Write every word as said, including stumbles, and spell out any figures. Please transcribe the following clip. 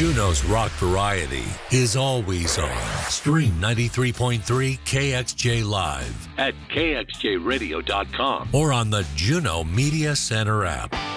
Juneau's rock variety is always on. Stream ninety-three point three K X J Live at K X J radio dot com or on the Juneau Media Center app.